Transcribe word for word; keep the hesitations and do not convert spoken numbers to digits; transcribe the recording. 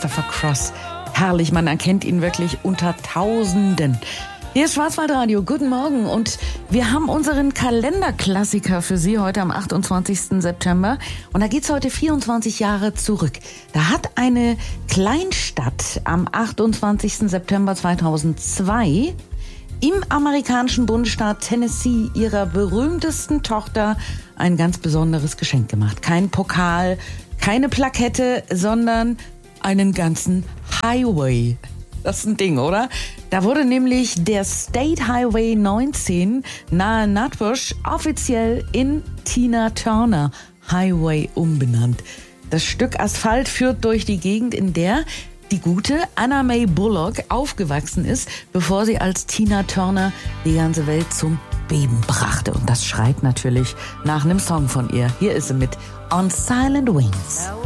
Christopher Cross. Herrlich, man erkennt ihn wirklich unter Tausenden. Hier ist Schwarzwaldradio, guten Morgen und wir haben unseren Kalenderklassiker für Sie heute am achtundzwanzigsten September und da geht's heute vierundzwanzig Jahre zurück. Da hat eine Kleinstadt am achtundzwanzigsten September zweitausendzwei im amerikanischen Bundesstaat Tennessee ihrer berühmtesten Tochter ein ganz besonderes Geschenk gemacht. Kein Pokal, keine Plakette, sondern einen ganzen Highway. Das ist ein Ding, oder? Da wurde nämlich der State Highway neunzehn nahe Nutbush offiziell in Tina Turner Highway umbenannt. Das Stück Asphalt führt durch die Gegend, in der die gute Anna Mae Bullock aufgewachsen ist, bevor sie als Tina Turner die ganze Welt zum Beben brachte. Und das schreit natürlich nach einem Song von ihr. Hier ist sie mit On Silent Wings.